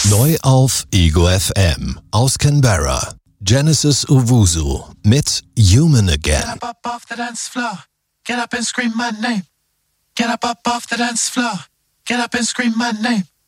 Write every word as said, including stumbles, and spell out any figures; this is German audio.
Neu auf Ego F M aus Canberra. Genesis Owusu mit Human Again. Get up, up off the dance floor. Get up and scream my name. Get up, up off the dance floor. Get up and scream my name.